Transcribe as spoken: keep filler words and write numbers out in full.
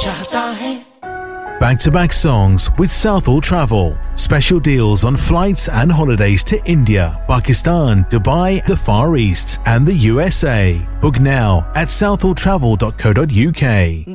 चाहता है. Back-to-back songs with Southall Travel. Special deals on flights and holidays to India, Pakistan, Dubai, the Far East and the U S A. Book now at southall travel dot co dot uk.